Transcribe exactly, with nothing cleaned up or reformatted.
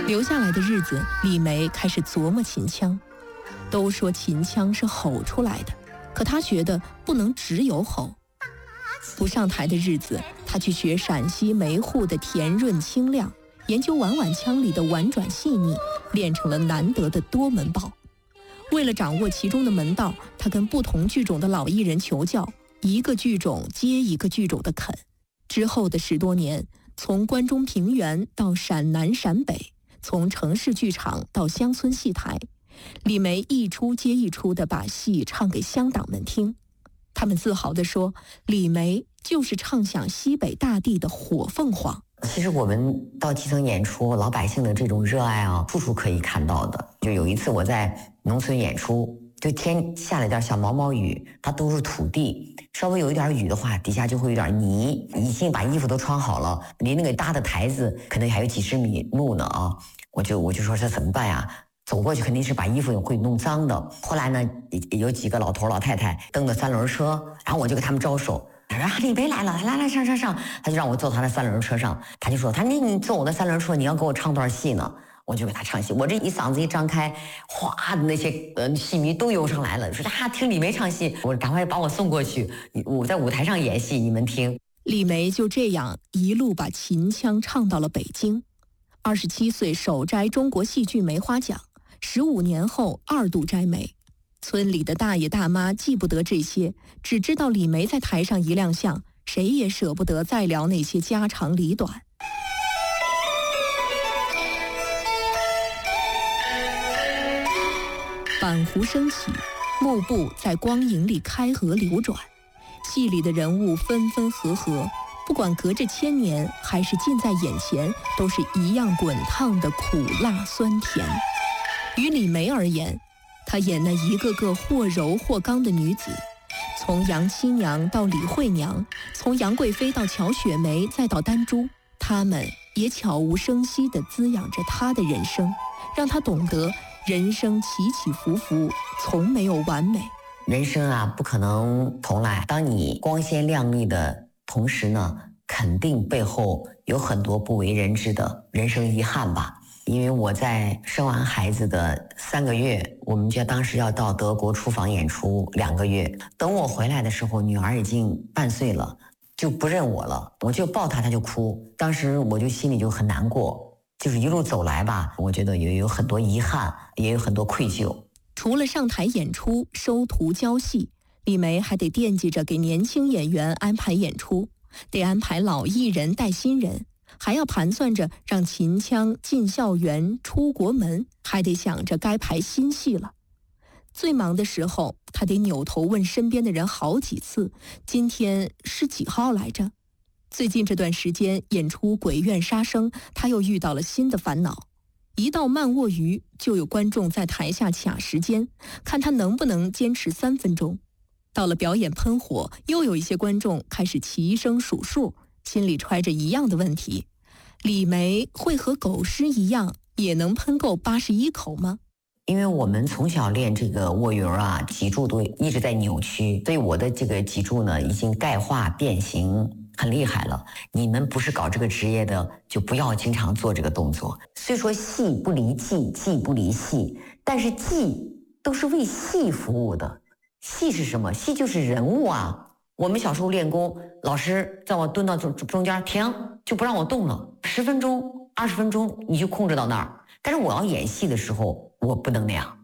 留下来的日子，李梅开始琢磨秦腔。都说秦腔是吼出来的，可她觉得不能只有吼。不上台的日子，她去学陕西梅户的甜润清亮，研究婉婉腔里的婉转细腻，练成了难得的多门抱。为了掌握其中的门道，她跟不同剧种的老艺人求教，一个剧种接一个剧种的啃。之后的十多年，从关中平原到陕南陕北，从城市剧场到乡村戏台，李梅一出接一出地把戏唱给乡党们听。他们自豪地说，李梅就是唱响西北大地的火凤凰。 其实我们到基层演出，老百姓的这种热爱啊，处处可以看到的。就有一次我在农村演出，就天下了点小毛毛雨，它都是土地，稍微有一点雨的话，底下就会有点泥。已经把衣服都穿好了，离那个搭的台子可能还有几十米路呢啊！我就我就说这怎么办呀？走过去肯定是把衣服会弄脏的。后来呢，有几个老头老太太蹬着三轮车，然后我就给他们招手。他说：“啊，李梅来了，来来上上上。”他就让我坐他的三轮车上，他就说：“他那你坐我的三轮车，你要给我唱段戏呢。”我就给他唱戏，我这一嗓子一张开，哗，那些呃戏迷都涌上来了，说啊听李梅唱戏，我赶快把我送过去，我在舞台上演戏，你们听。 李梅就这样一路把秦腔唱到了北京。二十七岁首摘中国戏剧梅花奖，十五年后二度摘梅。村里的大爷大妈记不得这些，只知道李梅在台上一亮相，谁也舍不得再聊那些家长里短。板湖升起，幕布在光影里开合流转，戏里的人物分分合合，不管隔着千年还是近在眼前，都是一样滚烫的苦辣酸甜。于李梅而言，她演那一个个或柔或刚的女子，从杨七娘到李惠娘，从杨贵妃到乔雪梅，再到丹珠，她们也悄无声息地滋养着她的人生，让她懂得人生起起伏伏，从没有完美。 人生啊，不可能重来。当你光鲜亮丽的同时呢，肯定背后有很多不为人知的人生遗憾吧。因为我在生完孩子的三个月，我们家当时要到德国出访演出两个月。等我回来的时候，女儿已经半岁了，就不认我了。我就抱她，她就哭。当时我就心里就很难过。就是一路走来吧，我觉得也有很多遗憾，也有很多愧疚。 除了上台演出、收徒教戏，李梅还得惦记着给年轻演员安排演出，得安排老艺人带新人，还要盘算着让秦腔进校园、出国门，还得想着该排新戏了。最忙的时候，他得扭头问身边的人好几次：“今天是几号来着？”最近这段时间演出《鬼怨杀生》，他又遇到了新的烦恼。一到慢卧鱼，就有观众在台下卡时间，看他能不能坚持三分钟。到了表演喷火，又有一些观众开始齐声数数，心里揣着一样的问题：李梅会和狗师一样，也能喷够八十一口吗？ 因为我们从小练这个卧鱼啊，脊柱都一直在扭曲，所以我的这个脊柱呢，已经钙化变形。很厉害了，你们不是搞这个职业的，就不要经常做这个动作。虽说戏不离技，技不离戏，但是技都是为戏服务的。戏是什么？戏就是人物啊。我们小时候练功，老师叫我蹲到中中间停，就不让我动了，十分钟、二十分钟你就控制到那儿。但是我要演戏的时候，我不能那样。